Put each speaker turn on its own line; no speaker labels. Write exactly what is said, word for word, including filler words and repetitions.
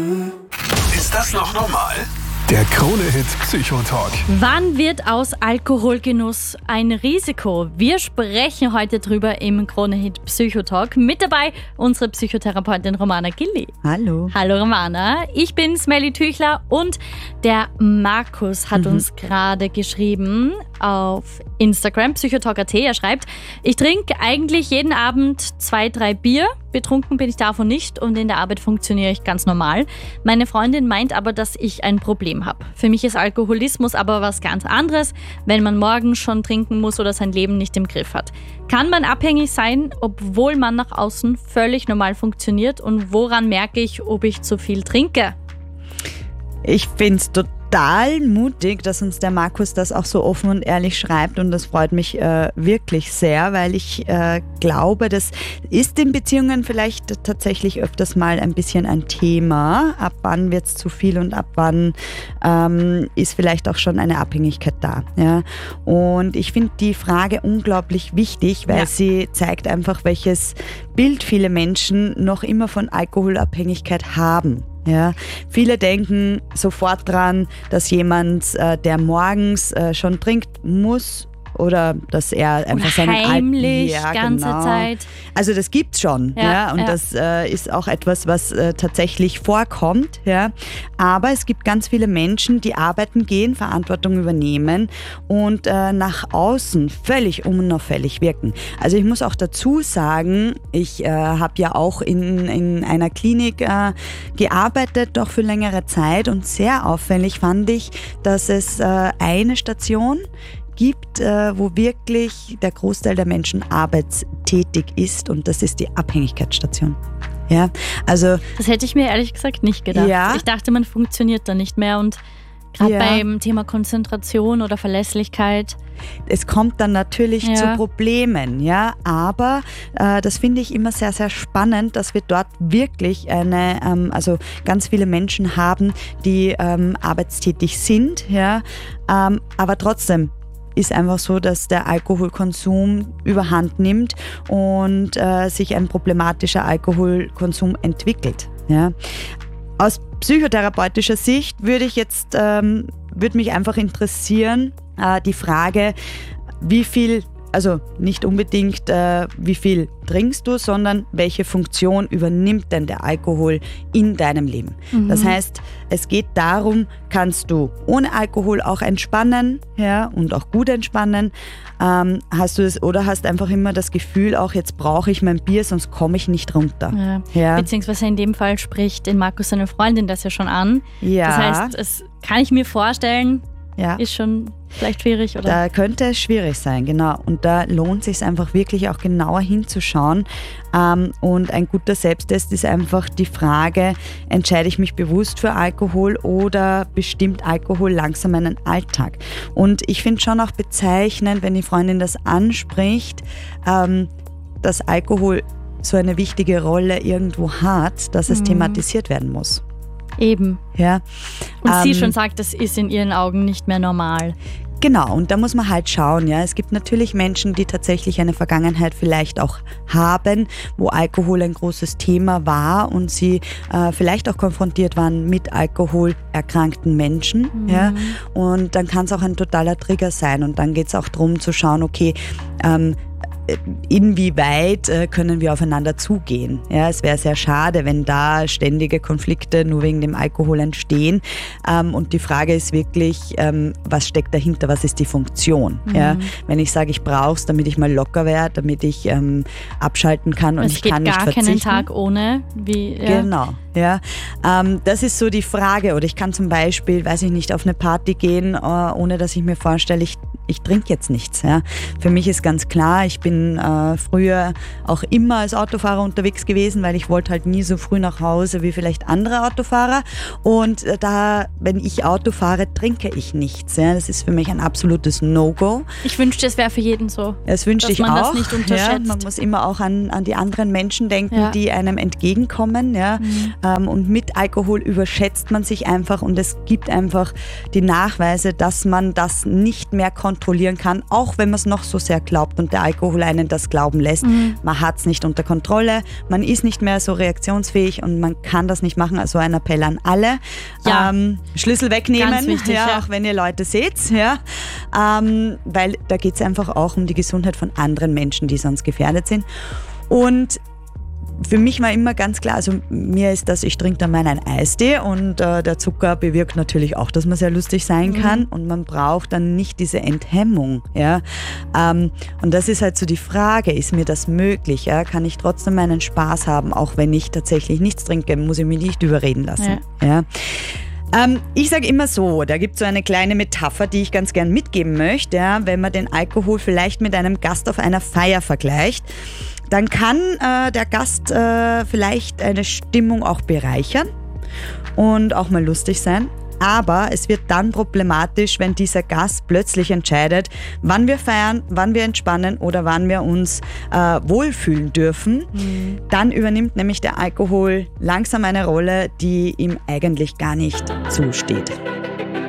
Ist das noch normal? Der Krone-Hit Psychotalk.
Wann wird aus Alkoholgenuss ein Risiko? Wir sprechen heute drüber im Krone-Hit Psychotalk. Mit dabei unsere Psychotherapeutin Romana Gilli.
Hallo.
Hallo Romana, ich bin Smelly Tüchler und der Markus hat mhm. uns gerade geschrieben auf Instagram, psychotalk punkt at. Er schreibt, ich trinke eigentlich jeden Abend zwei, drei Bier. Betrunken bin ich davon nicht und in der Arbeit funktioniere ich ganz normal. Meine Freundin meint aber, dass ich ein Problem habe. Für mich ist Alkoholismus aber was ganz anderes, wenn man morgens schon trinken muss oder sein Leben nicht im Griff hat. Kann man abhängig sein, obwohl man nach außen völlig normal funktioniert? Und woran merke ich, ob ich zu viel trinke?
Ich finde es total mutig, dass uns der Markus das auch so offen und ehrlich schreibt, und das freut mich äh, wirklich sehr, weil ich äh, glaube, das ist in Beziehungen vielleicht tatsächlich öfters mal ein bisschen ein Thema. Ab wann wird es zu viel und ab wann ähm, ist vielleicht auch schon eine Abhängigkeit da. Ja? Und ich finde die Frage unglaublich wichtig, weil ja. sie zeigt einfach, welches Bild viele Menschen noch immer von Alkoholabhängigkeit haben. Ja, viele denken sofort dran, dass jemand, äh, der morgens äh, schon trinkt, muss oder dass er einfach seinen
heimlich
Al- ja,
ganze
genau.
Zeit.
Also das gibt's schon, ja,
ja
und
ja.
das äh, ist auch etwas, was äh, tatsächlich vorkommt, ja. Aber es gibt ganz viele Menschen, die arbeiten gehen, Verantwortung übernehmen und äh, nach außen völlig unauffällig wirken. Also ich muss auch dazu sagen, ich äh, habe ja auch in, in einer Klinik äh, gearbeitet, doch für längere Zeit, und sehr auffällig fand ich, dass es äh, eine Station gibt, äh, wo wirklich der Großteil der Menschen arbeitstätig ist, und das ist die Abhängigkeitsstation. Ja, also
das hätte ich mir ehrlich gesagt nicht gedacht.
Ja.
Ich dachte, man funktioniert da nicht mehr, und gerade
ja.
beim Thema Konzentration oder Verlässlichkeit.
Es kommt dann natürlich
ja.
zu Problemen, ja, aber äh, das finde ich immer sehr, sehr spannend, dass wir dort wirklich eine, ähm, also ganz viele Menschen haben, die ähm, arbeitstätig sind, ja, ähm, aber trotzdem ist einfach so, dass der Alkoholkonsum überhand nimmt und äh, sich ein problematischer Alkoholkonsum entwickelt. Ja. Aus psychotherapeutischer Sicht würde ich jetzt, ähm, würde mich einfach interessieren, äh, die Frage, wie viel, also nicht unbedingt, äh, wie viel trinkst du, sondern welche Funktion übernimmt denn der Alkohol in deinem Leben? Mhm. Das heißt, es geht darum, kannst du ohne Alkohol auch entspannen, ja, und auch gut entspannen? Ähm, hast du es, oder hast einfach immer das Gefühl, auch jetzt brauche ich mein Bier, sonst komme ich nicht runter?
Ja.
Ja.
Beziehungsweise in dem Fall spricht in Markus seine Freundin das ja schon an.
Ja.
Das heißt, es kann ich mir vorstellen,
ja.
ist schon vielleicht schwierig, oder?
Da könnte es schwierig sein, genau. Und da lohnt es sich einfach wirklich auch genauer hinzuschauen. Ähm, und ein guter Selbsttest ist einfach die Frage, entscheide ich mich bewusst für Alkohol oder bestimmt Alkohol langsam meinen Alltag? Und ich finde schon auch bezeichnend, wenn die Freundin das anspricht, ähm, dass Alkohol so eine wichtige Rolle irgendwo hat, dass es mhm. thematisiert werden muss.
Eben.
Ja.
Und
ähm,
sie schon sagt, das ist in ihren Augen nicht mehr normal.
Genau, und da muss man halt schauen. Ja. Es gibt natürlich Menschen, die tatsächlich eine Vergangenheit vielleicht auch haben, wo Alkohol ein großes Thema war und sie äh, vielleicht auch konfrontiert waren mit alkoholerkrankten Menschen. Mhm. Ja. Und dann kann es auch ein totaler Trigger sein. Und dann geht es auch darum zu schauen, okay, ähm, inwieweit äh, können wir aufeinander zugehen. Ja, es wäre sehr schade, wenn da ständige Konflikte nur wegen dem Alkohol entstehen. Ähm, und die Frage ist wirklich, ähm, was steckt dahinter, was ist die Funktion? Mhm. Ja, wenn ich sage, ich brauche es, damit ich mal locker werde, damit ich ähm, abschalten kann und
es
ich kann nicht verzichten.
Es geht gar keinen Tag ohne. Wie, ja.
Genau. Ja, ähm, das ist so die Frage. Oder ich kann zum Beispiel, weiß ich nicht, auf eine Party gehen, äh, ohne dass ich mir vorstelle, ich, ich trinke jetzt nichts. Ja. Für mich ist ganz klar, ich bin äh, früher auch immer als Autofahrer unterwegs gewesen, weil ich wollte halt nie so früh nach Hause wie vielleicht andere Autofahrer. Und äh, da, wenn ich Auto fahre, trinke ich nichts. Ja. Das ist für mich ein absolutes No-Go.
Ich wünschte, es wäre für jeden so.
Das wünschte ich auch.
Dass man das nicht unterschätzt.
Ja, man muss immer auch an, an die anderen Menschen denken,
ja.
die einem entgegenkommen. Ja. Mhm. Ähm, und mit Alkohol überschätzt man sich einfach, und es gibt einfach die Nachweise, dass man das nicht mehr kontrolliert kontrollieren kann, auch wenn man es noch so sehr glaubt und der Alkohol einen das glauben lässt. Mhm. Man hat es nicht unter Kontrolle, man ist nicht mehr so reaktionsfähig und man kann das nicht machen. Also ein Appell an alle.
Ja.
Ähm, Schlüssel wegnehmen,
Ganz wichtig,
ja,
ja.
auch wenn ihr Leute seht. Ja. Ähm, weil da geht es einfach auch um die Gesundheit von anderen Menschen, die sonst gefährdet sind. Und für mich war immer ganz klar, also mir ist das, ich trinke dann meinen Eistee und äh, der Zucker bewirkt natürlich auch, dass man sehr lustig sein kann, mhm. und man braucht dann nicht diese Enthemmung. Ja? Ähm, und das ist halt so die Frage, ist mir das möglich? Ja? Kann ich trotzdem meinen Spaß haben, auch wenn ich tatsächlich nichts trinke, muss ich mich nicht überreden lassen. Ja. Ja? Ähm, ich sage immer so, da gibt es so eine kleine Metapher, die ich ganz gern mitgeben möchte, ja? Wenn man den Alkohol vielleicht mit einem Gast auf einer Feier vergleicht, dann kann äh, der Gast äh, vielleicht eine Stimmung auch bereichern und auch mal lustig sein. Aber es wird dann problematisch, wenn dieser Gast plötzlich entscheidet, wann wir feiern, wann wir entspannen oder wann wir uns äh, wohlfühlen dürfen. Mhm. Dann übernimmt nämlich der Alkohol langsam eine Rolle, die ihm eigentlich gar nicht zusteht.